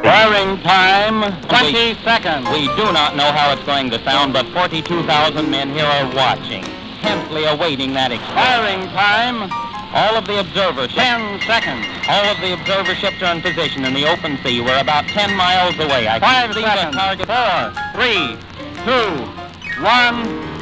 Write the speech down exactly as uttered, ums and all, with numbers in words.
Firing time, twenty we, seconds. We do not know how it's going to sound, but forty-two thousand men here are watching, tensely awaiting that explosion. Firing time, all of the observer ships. ten seconds. All of the observer ships are in position in the open sea. We're about ten miles away. I Five can see seconds. the target. Four, three, two, one.